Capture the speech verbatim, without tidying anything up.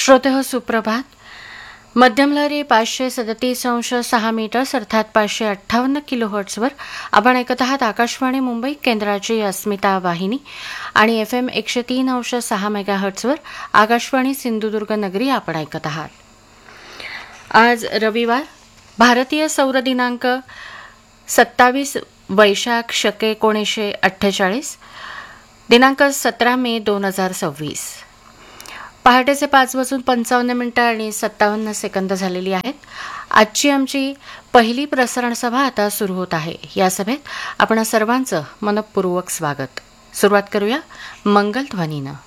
श्रोते हो सुप्रभात. मध्यम लहरी पाचशे सदतीस अंश सहा मीटर्स अर्थात पाचशे अठ्ठावन्न किलो हर्ट्सवर आपण ऐकत आहात आकाशवाणी मुंबई केंद्राची अस्मिता वाहिनी आणि एफ एम एकशे तीन अंश सहा मेगा हर्ट्सवर आकाशवाणी सिंधुदुर्ग नगरी आपण ऐकत आहात. आज रविवार, भारतीय सौर दिनांक सत्तावीस वैशाख शके एकोणीसशे अठ्ठेचाळीस, दिनांक सतरा मे दोन हजार सव्वीस. पहाटेचे पाच वाजून पंचावन्न मिनिटं आणि सत्तावन्न सेकंद झालेली आहेत. आजची आमची पहिली प्रसारण सभा आता सुरू होत आहे. या सभेत आपण सर्वांचं मनपूर्वक स्वागत. सुरुवात करूया मंगलध्वनीनं.